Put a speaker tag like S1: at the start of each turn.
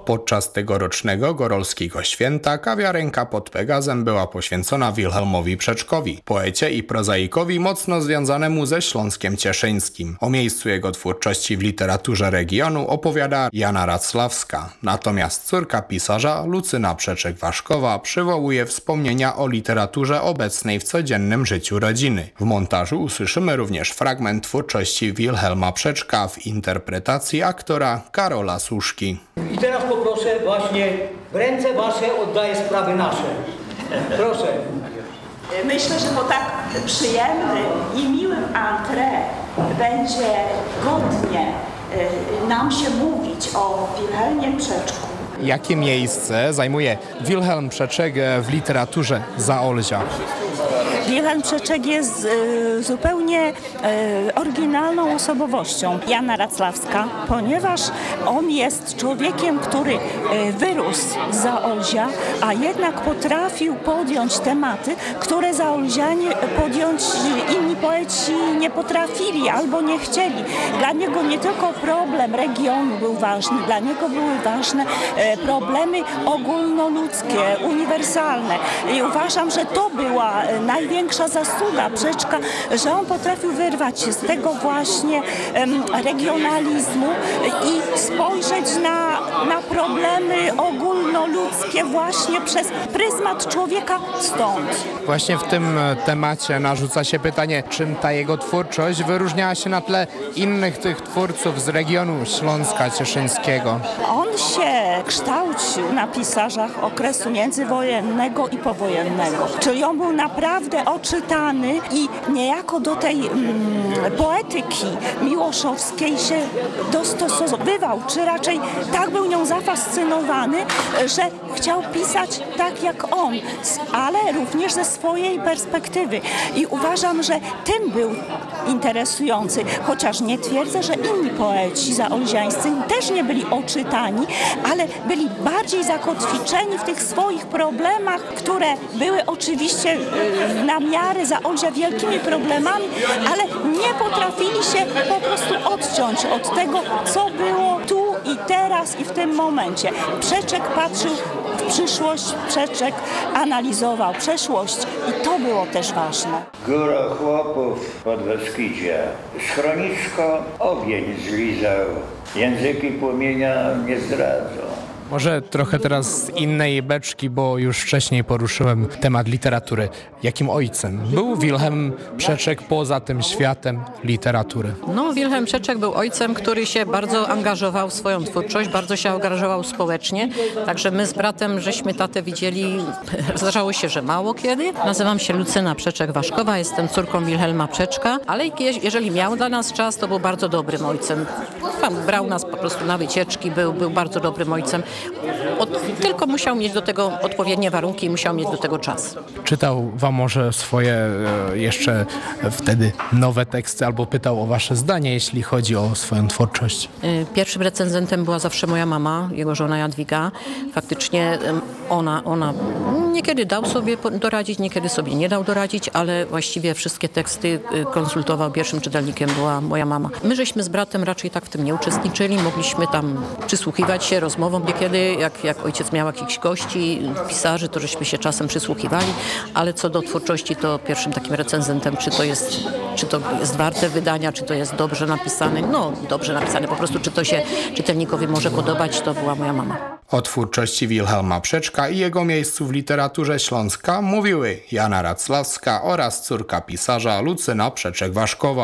S1: Podczas tegorocznego gorolskiego święta kawiarenka pod Pegazem była poświęcona Wilhelmowi Przeczkowi, poecie i prozaikowi mocno związanemu ze Śląskiem Cieszyńskim. O miejscu jego twórczości w literaturze regionu opowiada Jana Racławska, natomiast córka pisarza Lucyna Przeczek-Waszkowa przywołuje wspomnienia o literaturze obecnej w codziennym życiu rodziny. W montażu usłyszymy również fragment twórczości Wilhelma Przeczka w interpretacji aktora Karola Suszki.
S2: I teraz poproszę właśnie, w ręce wasze oddaję sprawy nasze. Proszę.
S3: Myślę, że po tak przyjemnym i miłym entrée będzie godnie nam się mówić o Wilhelmie Przeczku.
S1: Jakie miejsce zajmuje Wilhelm Przeczek w literaturze Zaolzia?
S3: Wilhelm Przeczek jest zupełnie oryginalną osobowością Jana Racławska, ponieważ on jest człowiekiem, który wyrósł z Zaolzia, a jednak potrafił podjąć tematy, które zaolzianie podjąć inni poeci nie potrafili albo nie chcieli. Dla niego nie tylko problem regionu był ważny, dla niego były ważne problemy ogólnoludzkie, uniwersalne. I uważam, że to była największa zasługa Przeczka, że on potrafił wyrwać się z tego właśnie regionalizmu i spojrzeć na problemy ogólnoludzkie właśnie przez pryzmat człowieka stąd.
S1: Właśnie w tym temacie narzuca się pytanie, czym ta jego twórczość wyróżniała się na tle innych tych twórców z regionu Śląska Cieszyńskiego.
S3: On się kształcił na pisarzach okresu międzywojennego i powojennego. Czyli on był naprawdę oczytany i niejako do tej poetyki miłoszowskiej się dostosowywał, czy raczej tak był nią zafascynowany, że chciał pisać tak jak on, ale również ze swojej perspektywy. I uważam, że tym był interesujący, chociaż nie twierdzę, że inni poeci zaolziańscy też nie byli oczytani, ale byli bardziej zakotwiczeni w tych swoich problemach, które były oczywiście na miarę Zaolzia wielkimi problemami, ale nie potrafili się po prostu odciąć od tego, co było tu i teraz i w tym momencie. Przeczek patrzył w przyszłość, Przeczek analizował przeszłość i to było też ważne.
S4: Góra chłopów pod Beskidzie, schronisko ogień zlizał, języki płomienia nie zdradzą.
S1: Może trochę teraz z innej beczki, bo już wcześniej poruszyłem temat literatury. Jakim ojcem był Wilhelm Przeczek poza tym światem literatury?
S5: No, Wilhelm Przeczek był ojcem, który się bardzo angażował w swoją twórczość, bardzo się angażował społecznie. Także my z bratem żeśmy tatę widzieli, zdarzało się, że mało kiedy. Nazywam się Lucyna Przeczek-Waszkowa, jestem córką Wilhelma Przeczka, ale jeżeli miał dla nas czas, to był bardzo dobrym ojcem. Brał nas po prostu na wycieczki, był bardzo dobrym ojcem. Tylko musiał mieć do tego odpowiednie warunki i musiał mieć do tego czas.
S1: Czytał wam może swoje jeszcze wtedy nowe teksty albo pytał o wasze zdanie, jeśli chodzi o swoją twórczość?
S5: Pierwszym recenzentem była zawsze moja mama, jego żona Jadwiga. Faktycznie ona niekiedy dał sobie doradzić, niekiedy sobie nie dał doradzić, ale właściwie wszystkie teksty konsultował. Pierwszym czytelnikiem była moja mama. My żeśmy z bratem raczej tak w tym nie uczestniczyli. Mogliśmy tam przysłuchiwać się rozmowom niekiedy, jak ojciec miał jakichś gości, pisarzy, to żeśmy się czasem przysłuchiwali, ale co do twórczości, to pierwszym takim recenzentem, czy to jest warte wydania, czy to jest dobrze napisane, dobrze napisane, po prostu czy to się czytelnikowi może podobać, to była moja mama.
S1: O twórczości Wilhelma Przeczka i jego miejscu w literaturze Śląska mówiły Jana Racławska oraz córka pisarza Lucyna Przeczek-Waszkowa.